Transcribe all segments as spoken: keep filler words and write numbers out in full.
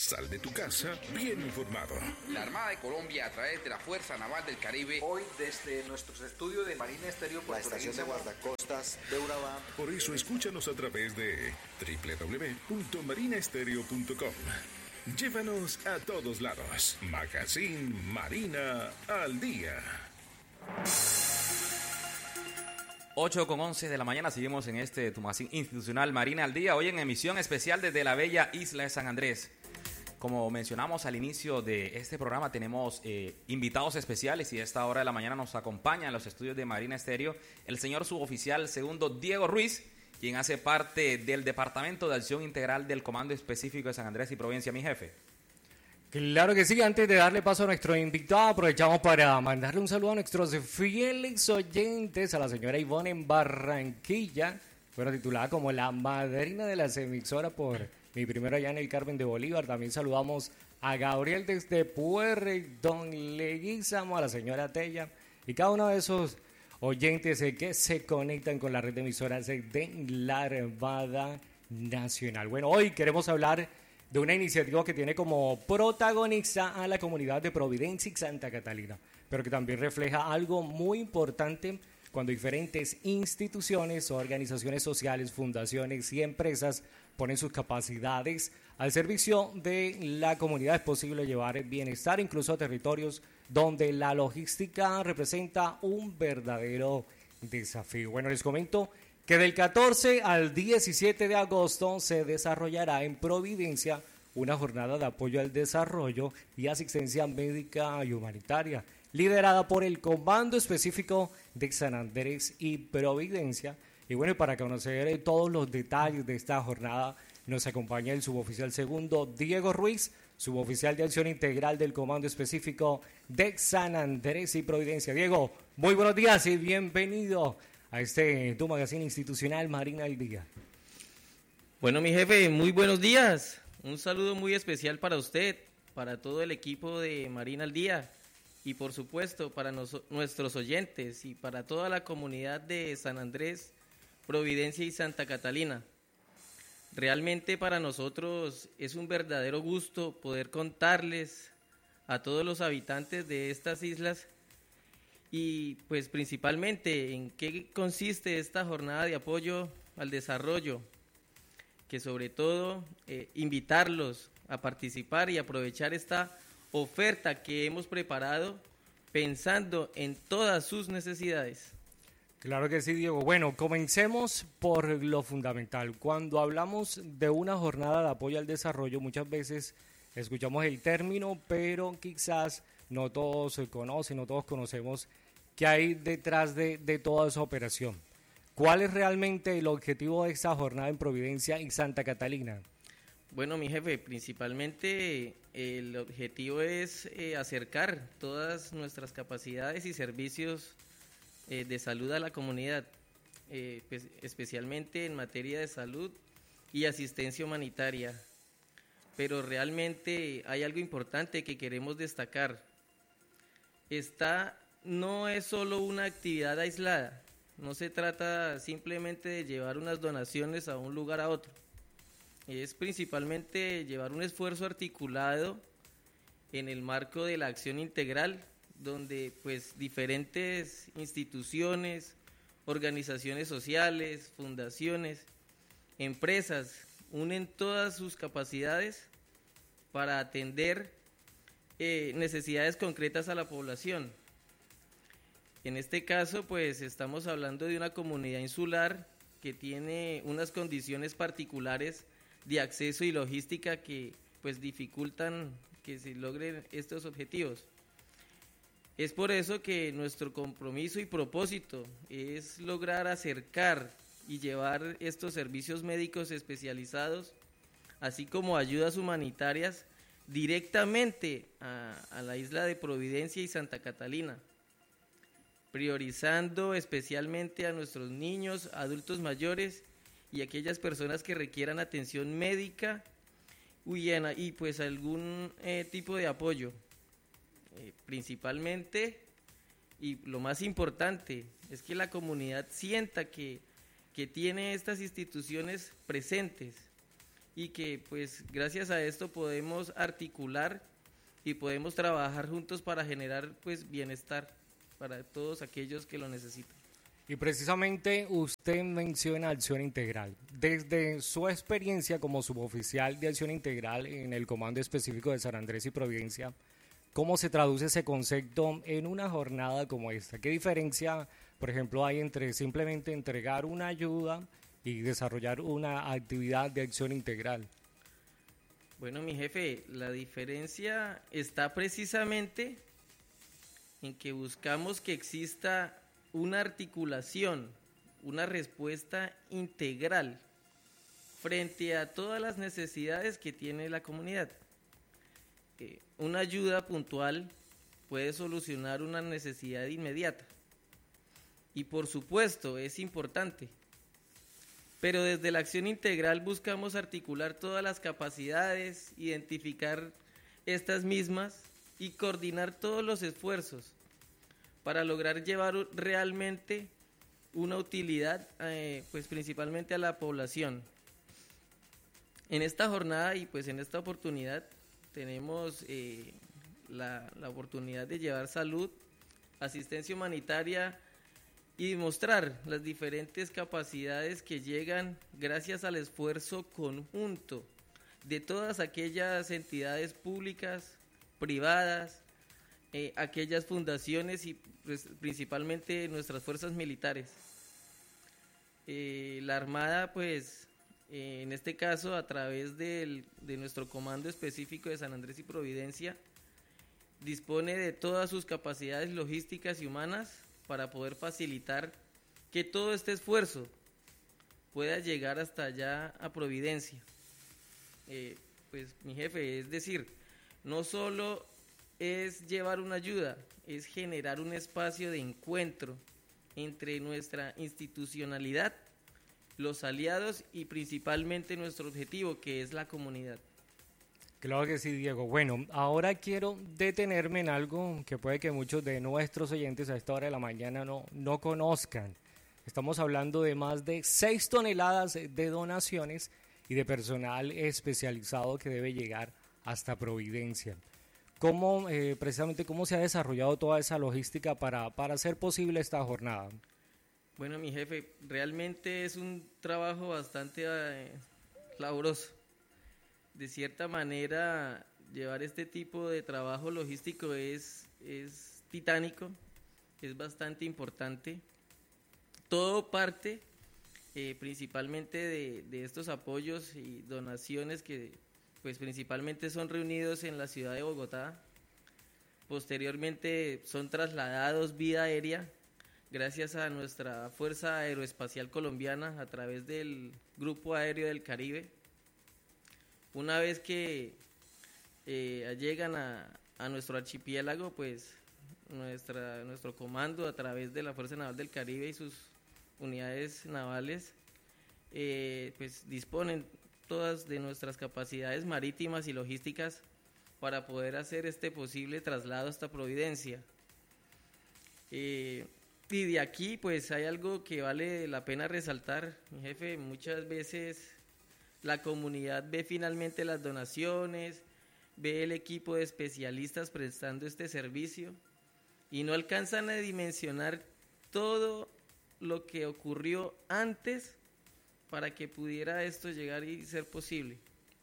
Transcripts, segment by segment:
Sal de tu casa bien informado. La Armada de Colombia, a través de la Fuerza Naval del Caribe, hoy desde nuestros estudios de Marina Estéreo, la estación de guardacostas de Urabá. Por eso escúchanos a través de doble u doble u doble u punto marina estéreo punto com. Llévanos a todos lados. Magazine Marina al día. ocho con once de la mañana, seguimos en este tu magazine institucional Marina al día, hoy en emisión especial desde la bella isla de San Andrés. Como mencionamos al inicio de este programa, tenemos eh, invitados especiales y a esta hora de la mañana nos acompaña en los estudios de Marina Estéreo el señor suboficial segundo Diego Ruiz, quien hace parte del Departamento de Acción Integral del Comando Específico de San Andrés y Providencia. Mi jefe. Claro que sí, antes de darle paso a nuestro invitado, aprovechamos para mandarle un saludo a nuestros fieles oyentes, a la señora Ivonne en Barranquilla, fuera titulada como la madrina de las emisoras por mi primero allá en el Carmen de Bolívar. También saludamos a Gabriel desde Puerto Leguízamo, a la señora Tella y cada uno de esos oyentes que se conectan con la red de emisoras de la Armada Nacional. Bueno, hoy queremos hablar de una iniciativa que tiene como protagonista a la comunidad de Providencia y Santa Catalina, pero que también refleja algo muy importante cuando diferentes instituciones, organizaciones sociales, fundaciones y empresas ponen sus capacidades al servicio de la comunidad. Es posible llevar el bienestar incluso a territorios donde la logística representa un verdadero desafío. Bueno, les comento que del catorce al diecisiete de agosto se desarrollará en Providencia una jornada de apoyo al desarrollo y asistencia médica y humanitaria, liderada por el Comando Específico de San Andrés y Providencia. Y bueno, para conocer todos los detalles de esta jornada, nos acompaña el suboficial segundo Diego Ruiz, suboficial de Acción Integral del Comando Específico de San Andrés y Providencia. Diego, muy buenos días y bienvenido a este tu magazine institucional Marina al día. Bueno, mi jefe, muy buenos días. Un saludo muy especial para usted, para todo el equipo de Marina al día y por supuesto para nos, nuestros oyentes y para toda la comunidad de San Andrés, Providencia y Santa Catalina. Realmente para nosotros es un verdadero gusto poder contarles a todos los habitantes de estas islas y pues principalmente en qué consiste esta jornada de apoyo al desarrollo, que sobre todo eh, invitarlos a participar y aprovechar esta oferta que hemos preparado pensando en todas sus necesidades. Claro que sí, Diego. Bueno, comencemos por lo fundamental. Cuando hablamos de una jornada de apoyo al desarrollo, muchas veces escuchamos el término, pero quizás no todos se conocen, no todos conocemos qué hay detrás de, de toda esa operación. ¿Cuál es realmente el objetivo de esta jornada en Providencia y Santa Catalina? Bueno, mi jefe, principalmente el objetivo es eh, acercar todas nuestras capacidades y servicios eh, de salud a la comunidad, eh, pues, especialmente en materia de salud y asistencia humanitaria. Pero realmente hay algo importante que queremos destacar. Esta no es solo una actividad aislada, no se trata simplemente de llevar unas donaciones a un lugar a otro. Es principalmente llevar un esfuerzo articulado en el marco de la acción integral, donde pues diferentes instituciones, organizaciones sociales, fundaciones, empresas unen todas sus capacidades para atender eh, necesidades concretas a la población. En este caso pues estamos hablando de una comunidad insular que tiene unas condiciones particulares de acceso y logística que pues dificultan que se logren estos objetivos. Es por eso que nuestro compromiso y propósito es lograr acercar y llevar estos servicios médicos especializados, así como ayudas humanitarias, directamente a, a la isla de Providencia y Santa Catalina, priorizando especialmente a nuestros niños, adultos mayores y aquellas personas que requieran atención médica y, y pues algún eh, tipo de apoyo. Eh, principalmente, y lo más importante, es que la comunidad sienta que, que tiene estas instituciones presentes y que pues gracias a esto podemos articular y podemos trabajar juntos para generar pues bienestar para todos aquellos que lo necesitan. Y precisamente usted menciona acción integral. Desde su experiencia como suboficial de acción integral en el Comando Específico de San Andrés y Providencia, ¿cómo se traduce ese concepto en una jornada como esta? ¿Qué diferencia, por ejemplo, hay entre simplemente entregar una ayuda y desarrollar una actividad de acción integral? Bueno, mi jefe, la diferencia está precisamente en que buscamos que exista una articulación, una respuesta integral frente a todas las necesidades que tiene la comunidad. Eh, una ayuda puntual puede solucionar una necesidad inmediata y por supuesto es importante, pero desde la acción integral buscamos articular todas las capacidades, identificar estas mismas y coordinar todos los esfuerzos para lograr llevar realmente una utilidad, eh, pues principalmente a la población. En esta jornada y pues en esta oportunidad tenemos eh, la, la oportunidad de llevar salud, asistencia humanitaria y mostrar las diferentes capacidades que llegan gracias al esfuerzo conjunto de todas aquellas entidades públicas, privadas, eh, aquellas fundaciones y pues, principalmente nuestras fuerzas militares. Eh, la Armada, pues, eh, en este caso, a través del, de nuestro Comando Específico de San Andrés y Providencia, dispone de todas sus capacidades logísticas y humanas para poder facilitar que todo este esfuerzo pueda llegar hasta allá a Providencia. Eh, pues, mi jefe, es decir, no solo es llevar una ayuda, es generar un espacio de encuentro entre nuestra institucionalidad, los aliados y principalmente nuestro objetivo, que es la comunidad. Claro que sí, Diego. Bueno, ahora quiero detenerme en algo que puede que muchos de nuestros oyentes a esta hora de la mañana no, no conozcan. Estamos hablando de más de seis toneladas de donaciones y de personal especializado que debe llegar hasta Providencia. ¿Cómo, eh, precisamente, cómo se ha desarrollado toda esa logística para, para hacer posible esta jornada? Bueno, mi jefe, realmente es un trabajo bastante eh, laburoso. De cierta manera, llevar este tipo de trabajo logístico es, es titánico, es bastante importante. Todo parte eh, principalmente de, de estos apoyos y donaciones que pues principalmente son reunidos en la ciudad de Bogotá. Posteriormente son trasladados vía aérea gracias a nuestra Fuerza Aeroespacial Colombiana a través del Grupo Aéreo del Caribe. Una vez que eh, llegan a, a nuestro archipiélago, pues nuestra, nuestro comando a través de la Fuerza Naval del Caribe y sus unidades navales eh, pues disponen todas de nuestras capacidades marítimas y logísticas para poder hacer este posible traslado hasta Providencia. Eh, y de aquí pues hay algo que vale la pena resaltar, mi jefe. Muchas veces la comunidad ve finalmente las donaciones, ve el equipo de especialistas prestando este servicio y no alcanzan a dimensionar todo lo que ocurrió antes para que pudiera esto llegar y ser posible.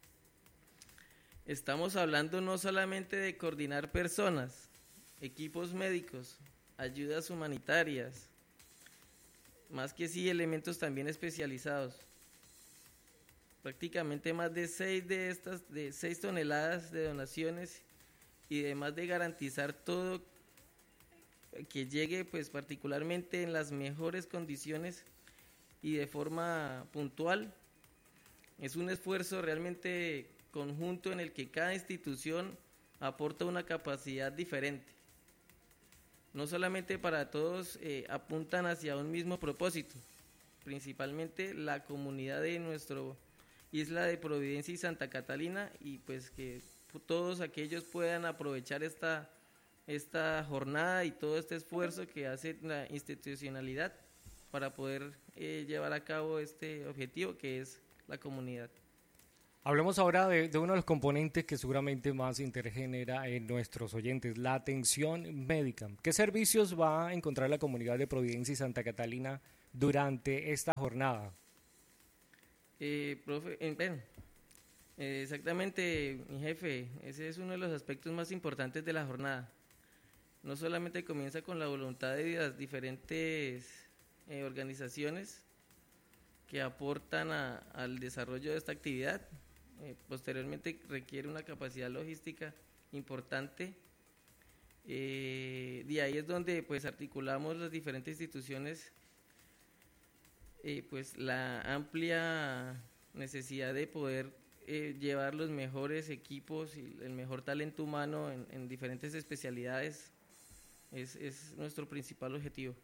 Estamos hablando no solamente de coordinar personas, equipos médicos, ayudas humanitarias, más que sí elementos también especializados. Prácticamente más de seis de estas, de seis toneladas de donaciones y además de garantizar todo que llegue pues particularmente en las mejores condiciones y de forma puntual. Es un esfuerzo realmente conjunto en el que cada institución aporta una capacidad diferente. No solamente para todos eh, apuntan hacia un mismo propósito, principalmente la comunidad de nuestra isla de Providencia y Santa Catalina, y pues que todos aquellos puedan aprovechar esta, esta jornada y todo este esfuerzo que hace la institucionalidad para poder eh, llevar a cabo este objetivo que es la comunidad. Hablemos ahora de, de uno de los componentes que seguramente más interés genera en nuestros oyentes, la atención médica. ¿Qué servicios va a encontrar la comunidad de Providencia y Santa Catalina durante esta jornada? Eh, profe, eh, bueno, eh, exactamente, mi jefe, ese es uno de los aspectos más importantes de la jornada. No solamente comienza con la voluntad de las diferentes eh, organizaciones que aportan a, al desarrollo de esta actividad. Eh, posteriormente requiere una capacidad logística importante. Eh, de ahí es donde pues articulamos las diferentes instituciones, eh, pues la amplia necesidad de poder eh, llevar los mejores equipos y el mejor talento humano en, en diferentes especialidades es, es nuestro principal objetivo.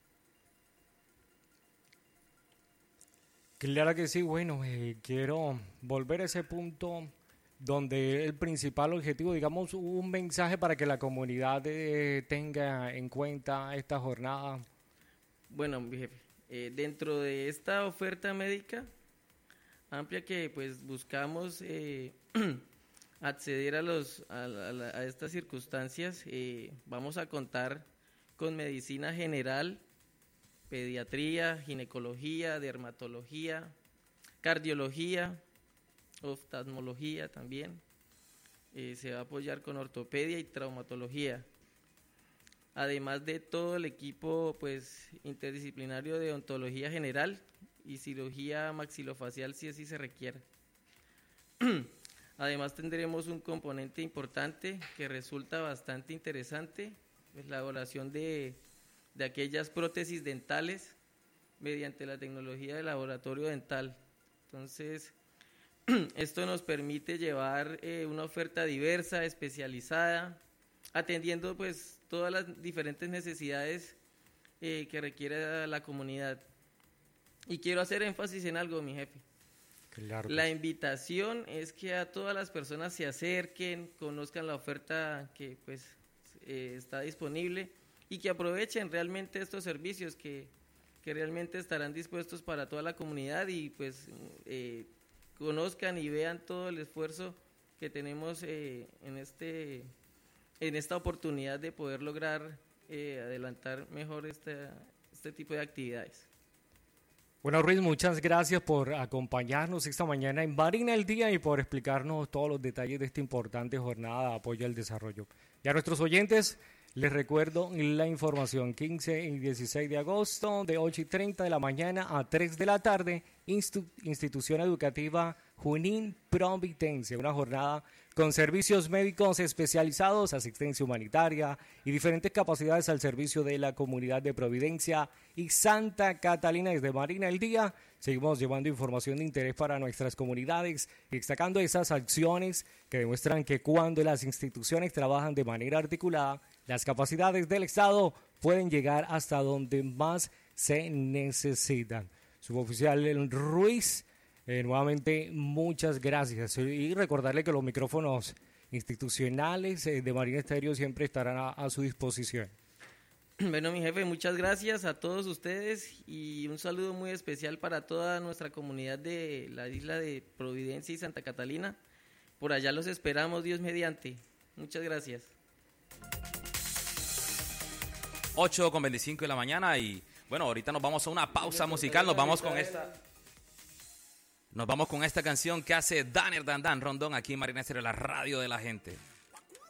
Claro que sí, bueno, eh, quiero volver a ese punto donde el principal objetivo, digamos, un mensaje para que la comunidad eh, tenga en cuenta esta jornada. Bueno, mi jefe, eh, dentro de esta oferta médica amplia que pues buscamos eh, acceder a, los, a, a, a estas circunstancias, eh, vamos a contar con medicina general, pediatría, ginecología, dermatología, cardiología, oftalmología también. Eh, se va a apoyar con ortopedia y traumatología. Además de todo el equipo pues interdisciplinario de odontología general y cirugía maxilofacial si así se requiere. Además tendremos un componente importante que resulta bastante interesante, es la elaboración de de aquellas prótesis dentales mediante la tecnología del laboratorio dental. Entonces, esto nos permite llevar eh, una oferta diversa, especializada, atendiendo pues todas las diferentes necesidades eh, que requiere la comunidad. Y quiero hacer énfasis en algo, mi jefe. Claro. La invitación es que a todas las personas se acerquen, conozcan la oferta que pues eh, está disponible, y que aprovechen realmente estos servicios que, que realmente estarán dispuestos para toda la comunidad y pues eh, conozcan y vean todo el esfuerzo que tenemos eh, en, este, en esta oportunidad de poder lograr eh, adelantar mejor este, este tipo de actividades. Bueno, Ruiz, muchas gracias por acompañarnos esta mañana en Marina al Día y por explicarnos todos los detalles de esta importante jornada de apoyo al desarrollo. Y a nuestros oyentes, les recuerdo la información, quince y dieciséis de agosto, de ocho y treinta de la mañana a tres de la tarde, Instu- Institución Educativa Junín Providencia, una jornada con servicios médicos especializados, asistencia humanitaria y diferentes capacidades al servicio de la comunidad de Providencia y Santa Catalina. Desde Marina el Día seguimos llevando información de interés para nuestras comunidades y destacando esas acciones que demuestran que cuando las instituciones trabajan de manera articulada, las capacidades del Estado pueden llegar hasta donde más se necesitan. Suboficial Ruiz, eh, nuevamente muchas gracias. Y recordarle que los micrófonos institucionales eh, de Marina Estéreo siempre estarán a, a su disposición. Bueno, mi jefe, muchas gracias a todos ustedes y un saludo muy especial para toda nuestra comunidad de la isla de Providencia y Santa Catalina. Por allá los esperamos, Dios mediante. Muchas gracias. ocho con veinticinco de la mañana y bueno, ahorita nos vamos a una pausa musical, nos vamos con esta nos vamos con esta canción que hace Danner Dan Dan Rondón aquí en Marina Estéreo, la radio de la gente.